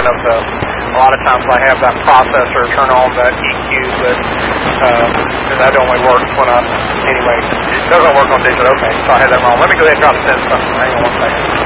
of the, a lot of times I have that processor turn on that EQ, but that only works when anyway, it doesn't work on digital. Okay, so I had that wrong. Let me go ahead and try to send something. Hang on one second.